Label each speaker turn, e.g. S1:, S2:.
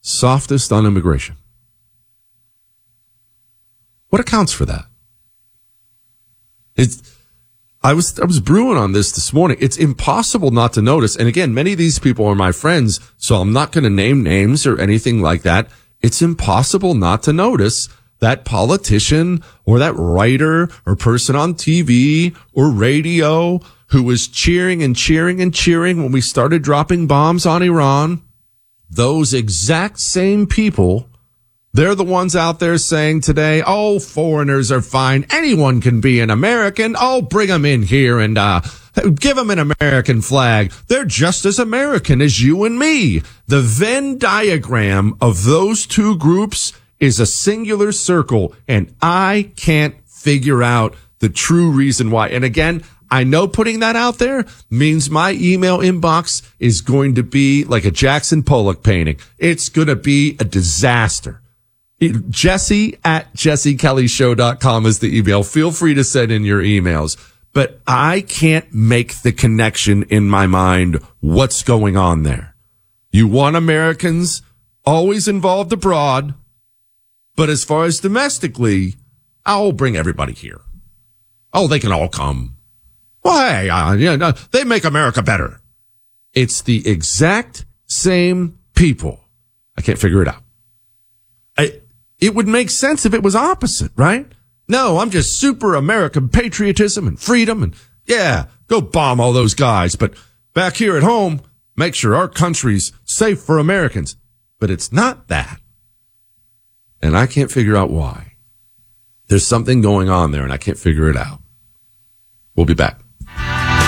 S1: softest on immigration. What accounts for that? I was brewing on this morning. It's impossible not to notice. And again, many of these people are my friends, so I'm not going to name names or anything like that. It's impossible not to notice that politician or that writer or person on TV or radio who was cheering and cheering and cheering when we started dropping bombs on Iran. Those exact same people, they're the ones out there saying today, oh, foreigners are fine. Anyone can be an American. Oh, bring them in here and give them an American flag. They're just as American as you and me. The Venn diagram of those two groups is a singular circle, and I can't figure out the true reason why. And again, I know putting that out there means my email inbox is going to be like a Jackson Pollock painting. It's going to be a disaster. Jesse@jessekellyshow.com is the email. Feel free to send in your emails. But I can't make the connection in my mind what's going on there. You want Americans always involved abroad, but as far as domestically, I'll bring everybody here. Oh, they can all come. Well, hey, they make America better. It's the exact same people. I can't figure it out. It would make sense if it was opposite, right? No, I'm just super American patriotism and freedom and yeah, go bomb all those guys. But back here at home, make sure our country's safe for Americans. But it's not that. And I can't figure out why. There's something going on there and I can't figure it out. We'll be back.